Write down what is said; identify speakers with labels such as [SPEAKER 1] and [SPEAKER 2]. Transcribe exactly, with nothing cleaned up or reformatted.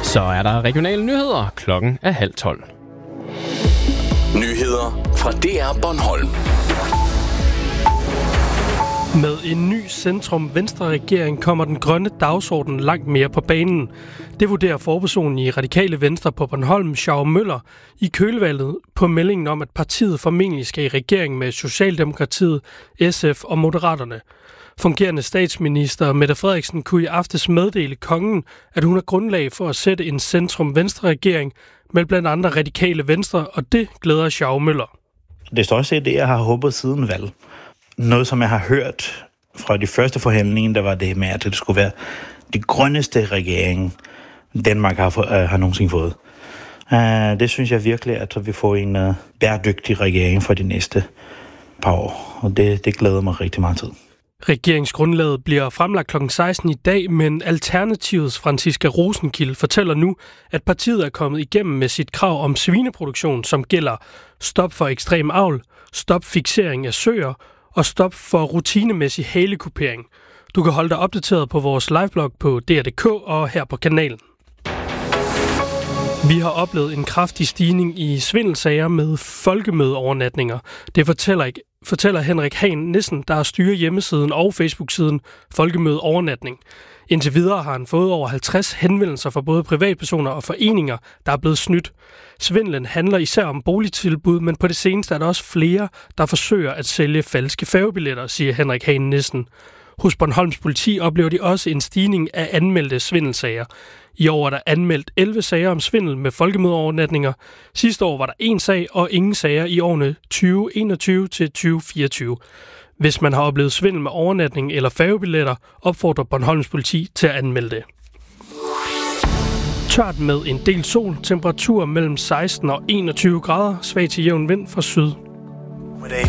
[SPEAKER 1] Så er der regionale nyheder. Klokken er halv tolv.
[SPEAKER 2] Nyheder fra D R Bornholm.
[SPEAKER 3] Med en ny centrum-venstre-regering kommer den grønne dagsorden langt mere på banen. Det vurderer forpersonen i Radikale Venstre på Bornholm, Schau Møller, i kølvandet på meldingen om, at partiet formentlig skal i regering med Socialdemokratiet, S F og Moderaterne. Fungerende statsminister Mette Frederiksen kunne i aftes meddele kongen, at hun har grundlag for at sætte en centrum-venstre-regering med blandt andre Radikale Venstre, og det glæder Schau Møller.
[SPEAKER 4] Det står også det, jeg har håbet siden valg. Noget, som jeg har hørt fra de første forhandlinger, der var det med, at det skulle være de grønneste regering, Danmark har, for, uh, har nogensinde fået. Uh, det synes jeg virkelig, at vi får en uh, bæredygtig regering for de næste par år, og det, det glæder mig rigtig meget til.
[SPEAKER 3] Regeringsgrundlaget bliver fremlagt klokken seksten i dag, men Alternativets Franciska Rosenkilde fortæller nu, at partiet er kommet igennem med sit krav om svineproduktion, som gælder stop for ekstrem avl, stop fiksering af søer og stop for rutinemæssig halekupering. Du kan holde dig opdateret på vores liveblog på D R punktum D K og her på kanalen. Vi har oplevet en kraftig stigning i svindelsager med folkemødeovernatninger. Det fortæller, ikke, fortæller Henrik Hahn Nissen, der styrer hjemmesiden og Facebook-siden Folkemødeovernatning. Indtil videre har han fået over halvtreds henvendelser fra både privatpersoner og foreninger, der er blevet snydt. Svindlen handler især om boligtilbud, men på det seneste er der også flere, der forsøger at sælge falske færgebilletter, siger Henrik Hahn Nissen. Hos Bornholms politi oplever de også en stigning af anmeldte svindelsager. I år er der anmeldt elleve sager om svindel med folkemødeovernatninger. Sidste år var der en sag og ingen sager i årene tyve enogtyve til tyve fireogtyve. Hvis man har oplevet svindel med overnatning eller færgebilletter, opfordrer Bornholms politi til at anmelde det. Tørt med en del sol, temperatur mellem seksten og enogtyve grader, svag til jævn vind fra syd.
[SPEAKER 5] With a